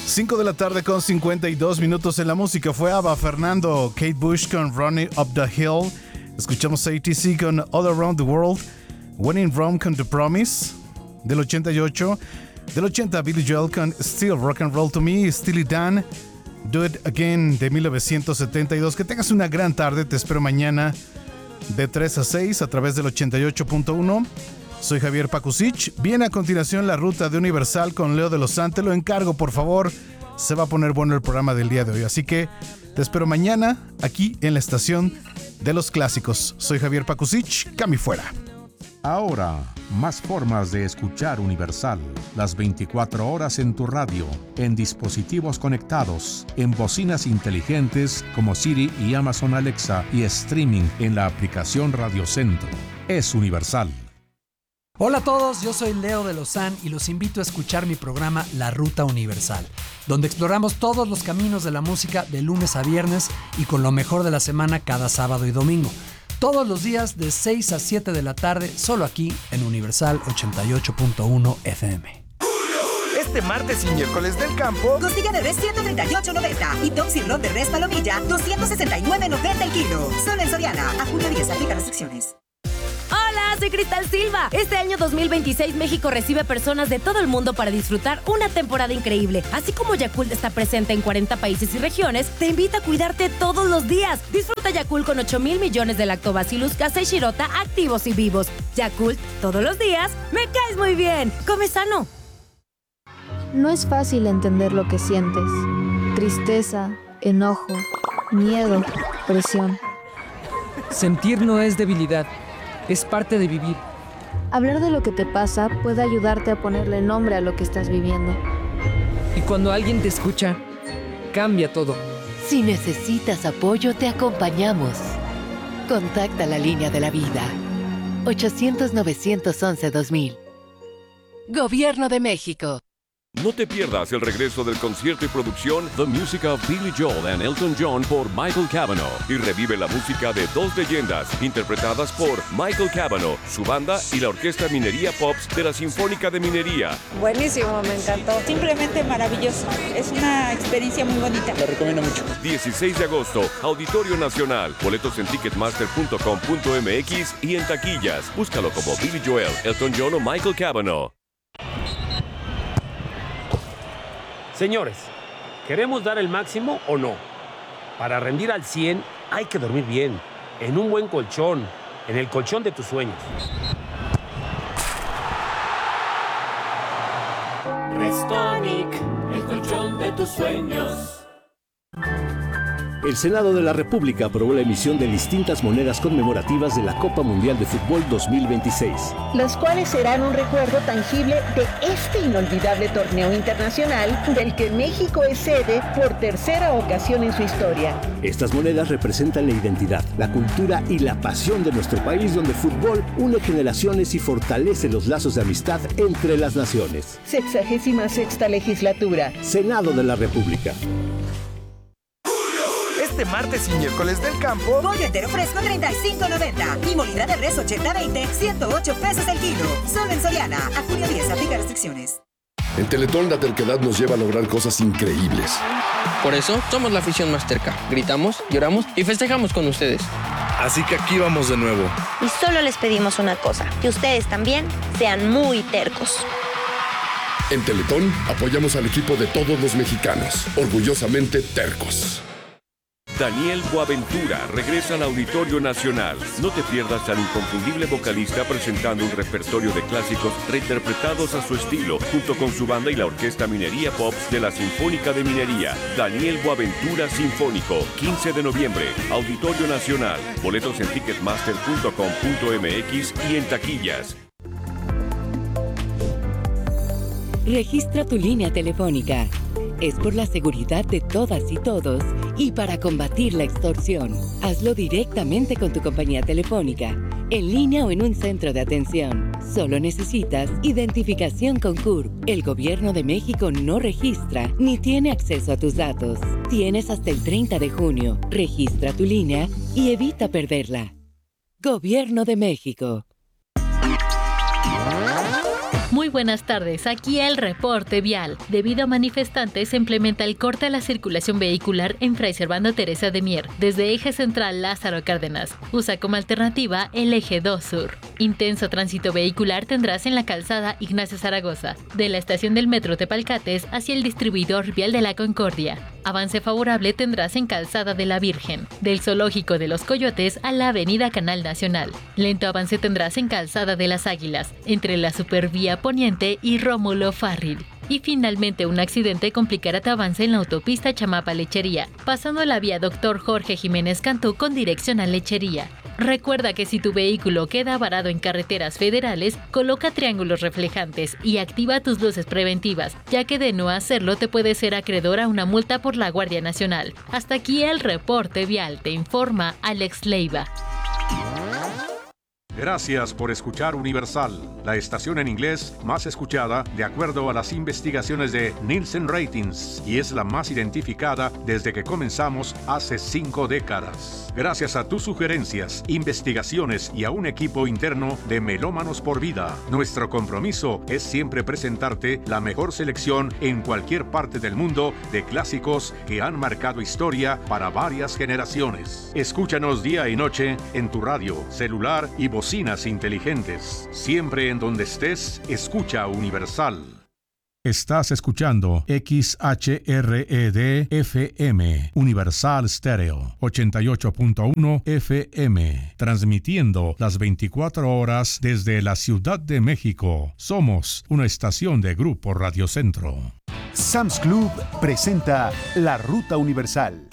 5 de la tarde con 52 minutos en la música. Fue Ava Fernando, Kate Bush con Running Up the Hill. Escuchamos a ATC con All Around the World. When in Rome con The Promise, del 88. Del 80, Billy Joel con Still Rock and Roll to Me. Steely Dan, Do It Again, de 1972. Que tengas una gran tarde. Te espero mañana de 3 a 6 a través del 88.1. Soy Javier Pakusich. Viene a continuación la ruta de Universal con Leo de los Santos. Lo encargo, por favor. Se va a poner bueno el programa del día de hoy. Así que te espero mañana aquí en la estación de los clásicos. Soy Javier Pakusich. Cami fuera. Ahora, más formas de escuchar Universal. Las 24 horas en tu radio, en dispositivos conectados, en bocinas inteligentes como Siri y Amazon Alexa y streaming en la aplicación Radio Centro. Es Universal. Hola a todos, yo soy Leo de Lozán y los invito a escuchar mi programa La Ruta Universal, donde exploramos todos los caminos de la música de lunes a viernes y con lo mejor de la semana cada sábado y domingo. Todos los días de 6 a 7 de la tarde, solo aquí en Universal 88.1 FM. Este martes y miércoles del campo, costilla de res 138.90 y top sirloin de res palomilla 269.90 el kilo. Solo en Soriana, a junio 10, aplica restricciones. Hola, soy Cristal Silva. Este año 2026 México recibe personas de todo el mundo para disfrutar una temporada increíble. Así como Yakult está presente en 40 países y regiones, te invita a cuidarte todos los días. Disfruta Yakult con 8,000 millones de lactobacillus casei shirota activos y vivos. Yakult, todos los días, me caes muy bien. Come sano. No es fácil entender lo que sientes. Tristeza, enojo, miedo, presión. Sentir no es debilidad. Es parte de vivir. Hablar de lo que te pasa puede ayudarte a ponerle nombre a lo que estás viviendo. Y cuando alguien te escucha, cambia todo. Si necesitas apoyo, te acompañamos. Contacta la línea de la vida. 800-911-2000. Gobierno de México. No te pierdas el regreso del concierto y producción The Music of Billy Joel and Elton John por Michael Cavanaugh y revive la música de dos leyendas interpretadas por Michael Cavanaugh, su banda y la Orquesta Minería Pops de la Sinfónica de Minería. Buenísimo, me encantó. Simplemente maravilloso. Es una experiencia muy bonita. La recomiendo mucho. 16 de agosto, Auditorio Nacional. Boletos en ticketmaster.com.mx y en taquillas. Búscalo como Billy Joel, Elton John o Michael Cavanaugh. Señores, ¿queremos dar el máximo o no? Para rendir al 100 hay que dormir bien, en un buen colchón, en el colchón de tus sueños. Restonic, el colchón de tus sueños. El Senado de la República aprobó la emisión de distintas monedas conmemorativas de la Copa Mundial de Fútbol 2026. Las cuales serán un recuerdo tangible de este inolvidable torneo internacional del que México es sede por tercera ocasión en su historia. Estas monedas representan la identidad, la cultura y la pasión de nuestro país, donde el fútbol une generaciones y fortalece los lazos de amistad entre las naciones. 66ª legislatura. Senado de la República. Este martes y miércoles del campo, pollo entero fresco 35.90 y molida de res 80-20, 108 pesos el kilo. Solo en Soriana, a junio 10, aplica restricciones. En Teletón la terquedad nos lleva a lograr cosas increíbles. Por eso somos la afición más terca. Gritamos, lloramos y festejamos con ustedes. Así que aquí vamos de nuevo. Y solo les pedimos una cosa, que ustedes también sean muy tercos. En Teletón apoyamos al equipo de todos los mexicanos, orgullosamente tercos. Daniel Boaventura regresa al Auditorio Nacional. No te pierdas al inconfundible vocalista presentando un repertorio de clásicos reinterpretados a su estilo, junto con su banda y la Orquesta Minería Pops de la Sinfónica de Minería. Daniel Boaventura Sinfónico, 15 de noviembre, Auditorio Nacional. Boletos en ticketmaster.com.mx y en taquillas. Registra tu línea telefónica. Es por la seguridad de todas y todos y para combatir la extorsión. Hazlo directamente con tu compañía telefónica, en línea o en un centro de atención. Solo necesitas identificación con CURP. El Gobierno de México no registra ni tiene acceso a tus datos. Tienes hasta el 30 de junio. Registra tu línea y evita perderla. Gobierno de México. Muy buenas tardes, aquí el reporte vial. Debido a manifestantes, se implementa el corte a la circulación vehicular en Fray Servando Teresa de Mier, desde eje central Lázaro Cárdenas. Usa como alternativa el eje 2 sur. Intenso tránsito vehicular tendrás en la calzada Ignacio Zaragoza, de la estación del metro Tepalcates hacia el distribuidor vial de la Concordia. Avance favorable tendrás en calzada de la Virgen, del zoológico de los Coyotes a la avenida Canal Nacional. Lento avance tendrás en calzada de las Águilas, entre la Supervía Poniente y Rómulo Farril. Y finalmente un accidente complicará tu avance en la autopista Chamapa-Lechería, pasando la vía Dr. Jorge Jiménez Cantú con dirección a Lechería. Recuerda que si tu vehículo queda varado en carreteras federales, coloca triángulos reflejantes y activa tus luces preventivas, ya que de no hacerlo te puede ser acreedor a una multa por la Guardia Nacional. Hasta aquí el reporte vial, te informa Alex Leiva. Gracias por escuchar Universal, la estación en inglés más escuchada de acuerdo a las investigaciones de Nielsen Ratings y es la más identificada desde que comenzamos hace 5 décadas. Gracias a tus sugerencias, investigaciones y a un equipo interno de Melómanos por Vida, nuestro compromiso es siempre presentarte la mejor selección en cualquier parte del mundo de clásicos que han marcado historia para varias generaciones. Escúchanos día y noche en tu radio, celular y bocinas inteligentes. Siempre en donde estés, escucha Universal. Estás escuchando XHRED-FM, Universal Stereo, 88.1 FM, transmitiendo las 24 horas desde la Ciudad de México. Somos una estación de Grupo Radio Centro. Sam's Club presenta La Ruta Universal.